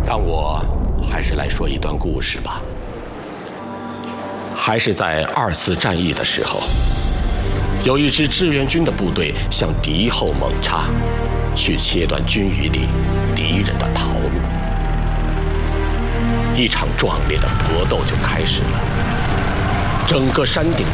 让我还是来说一段故事吧。还是在2次战役的时候，有一支志愿军的部队向敌后猛插，去切断军营里敌人的逃路。一场壮烈的搏斗就开始了。整个山顶